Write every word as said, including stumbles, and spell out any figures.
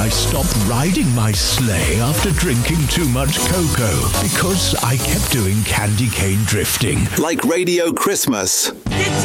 I stopped riding my sleigh after drinking too much cocoa because I kept doing candy cane drifting. Like Radio Christmas. Did